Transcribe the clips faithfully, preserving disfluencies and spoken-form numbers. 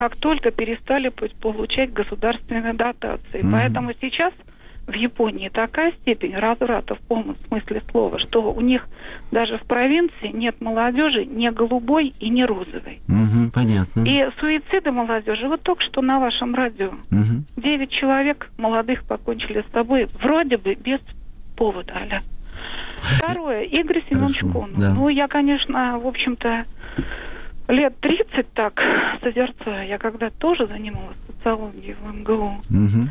как только перестали получать государственные дотации. Mm-hmm. Поэтому сейчас в Японии такая степень разврата в полном смысле слова, что у них даже в провинции нет молодежи ни голубой и ни розовой. Угу, понятно. И суициды молодежи, вот только что на вашем радио, девять угу. человек молодых покончили с собой, вроде бы без повода, аля. Второе, Игорь Семенович Конов. Да. Ну, я, конечно, в общем-то, лет тридцать так созерцаю. Я когда тоже занималась социологией в эм гэ у. Угу.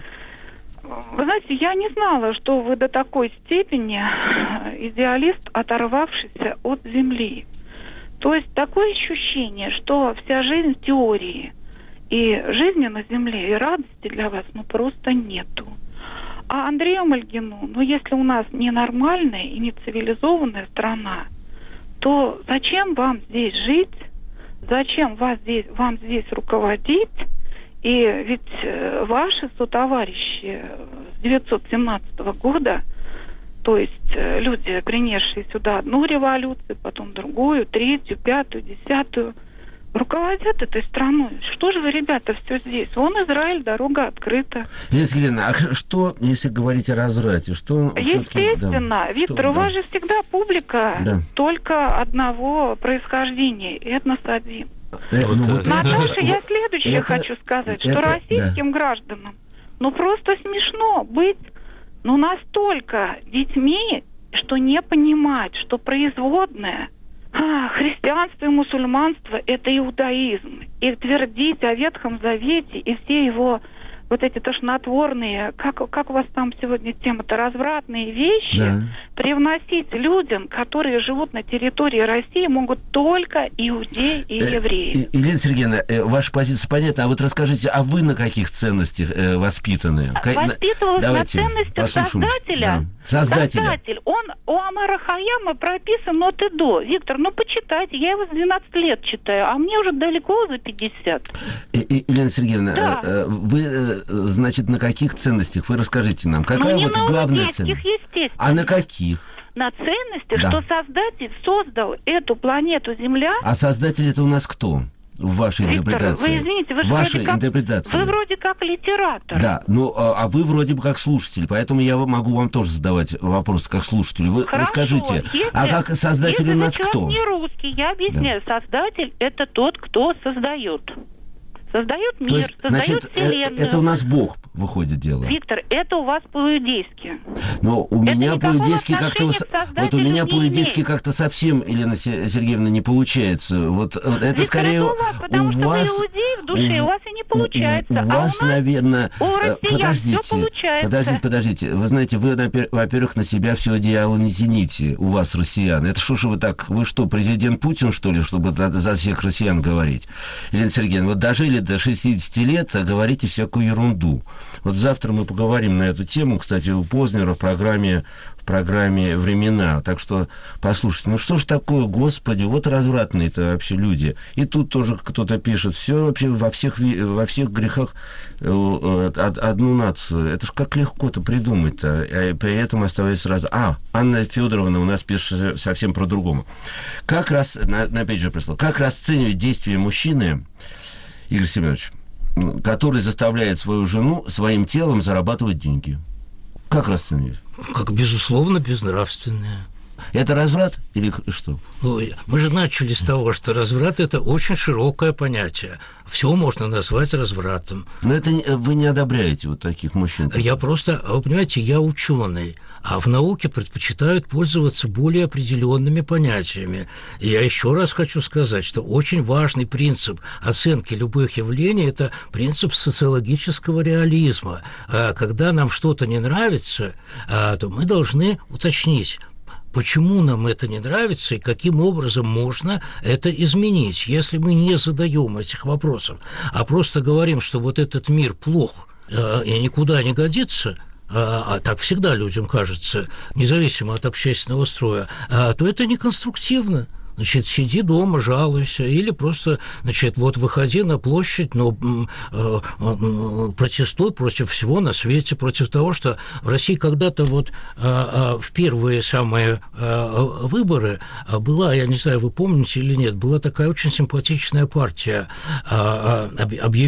Вы знаете, я не знала, что вы до такой степени идеалист, оторвавшийся от земли. То есть такое ощущение, что вся жизнь в теории, и жизни на земле, и радости для вас, ну, просто нету. А Андрею Мальгину, ну, если у нас не нормальная и не цивилизованная страна, то зачем вам здесь жить, зачем вас здесь, вам здесь руководить? И ведь э, ваши сотоварищи с девятьсот семнадцатого года, то есть э, люди, принесшие сюда одну революцию, потом другую, третью, пятую, десятую, руководят этой страной. Что же вы, ребята, все здесь? Вон Израиль, дорога открыта. Елена, а что, если говорить о разврате? Что, Естественно. Да, Виктор, что, у да. вас же всегда публика да. только одного происхождения. Этнос один. Э, ну, вот Наташа, это, я следующее это, хочу сказать, это, что российским да. гражданам ну просто смешно быть ну настолько детьми, что не понимать, что производное а, христианство и мусульманство – это иудаизм. И твердить о Ветхом Завете и все его вот эти тошнотворные, как, как у вас там сегодня тема-то, развратные вещи, да. привносить людям, которые живут на территории России, могут только иудеи и евреи. Елена Сергеевна, ваша позиция понятна, а вот расскажите, а вы на каких ценностях э, воспитаны? Воспитывалась Давайте, на ценностях послушаем. Создателя. Да. Создателя. Создатель. Он у Омара Хайяма прописан от и до. Виктор, ну почитайте, я его с двенадцати лет читаю, а мне уже далеко за пятьдесят. Елена Сергеевна, да. э, вы... Значит, на каких ценностях? Вы расскажите нам. Какая ну, вот главная ценность? Естественно. А на каких? На ценностях, да. что Создатель создал эту планету Земля. А Создатель это у нас кто? В вашей Виктор, интерпретации. Вы извините, вы же Вашей вроде как, интерпретации. Вы вроде как литератор. Да, ну а, а вы вроде бы как слушатель, поэтому я могу вам тоже задавать вопросы как слушателю. Вы Хорошо. расскажите, если, а как Создатель если у нас кто? Не русский, я объясняю. Да. Создатель это тот, кто создает. Создает мир, есть, создает значит, вселенную. Это у нас Бог выходит дело. Виктор, это у вас по-иудейски. Но у это меня по-иудейски как-то... Вот у меня по-иудейски как-то совсем, Елена Сергеевна, не получается. Вот это Виктор, скорее это у вас, потому у что вас... вы иудей в душе, у, у вас и не получается. У, у, у а вас, у нас, наверное... У россиян подождите, все получается. Подождите, подождите. Вы знаете, вы, во-первых, на себя все одеяло не тяните, у вас, россиян. Это что же вы так... Вы что, президент Путин, что ли, чтобы за всех россиян говорить? Елена Сергеевна, вот дожили до шестидесяти лет, а говорите всякую ерунду. Вот завтра мы поговорим на эту тему, кстати, у Познера в программе, в программе «Времена». Так что послушайте, ну что ж такое, господи, вот развратные-то вообще люди. И тут тоже кто-то пишет, все вообще во всех, во всех грехах одну нацию. Это ж как легко-то придумать-то, а при этом оставаясь сразу... А, Анна Федоровна у нас пишет совсем про другому. Как раз, на, опять же пришло, как расценивать действия мужчины, Игорь Семенович, который заставляет свою жену своим телом зарабатывать деньги? Как расценивать? Как, безусловно, безнравственное. Это разврат или что? Ой, мы же начали с того, что разврат – это очень широкое понятие. Все можно назвать развратом. Но это вы не одобряете вот таких мужчин? Я просто, вы понимаете, я ученый, а в науке предпочитают пользоваться более определенными понятиями. И я еще раз хочу сказать, что очень важный принцип оценки любых явлений – это принцип социологического реализма. Когда нам что-то не нравится, то мы должны уточнить, почему нам это не нравится и каким образом можно это изменить. Если мы не задаем этих вопросов, а просто говорим, что вот этот мир плох и никуда не годится, а, а так всегда людям кажется, независимо от общественного строя, а, то это неконструктивно. значит, сиди дома, жалуйся, или просто, значит, вот выходи на площадь, но э, э, протестуй против всего на свете, против того, что в России когда-то вот э, э, в первые самые э, выборы была, я не знаю, вы помните или нет, была такая очень симпатичная партия, э, э, объявила